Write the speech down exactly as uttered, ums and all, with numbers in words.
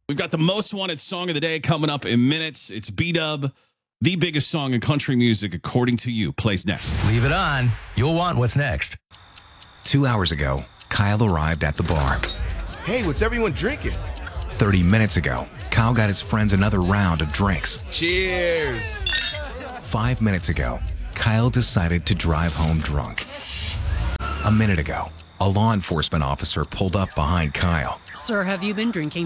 We've got the most wanted song of the day coming up in minutes. It's B-Dub, the biggest song in country music, according to you, plays next. Leave it on. You'll want what's next. Two hours ago, Kyle arrived at the bar. Hey, what's everyone drinking? thirty minutes ago, Kyle got his friends another round of drinks. Cheers. Five minutes ago, Kyle decided to drive home drunk. A minute ago, a law enforcement officer pulled up behind Kyle. Sir, have you been drinking?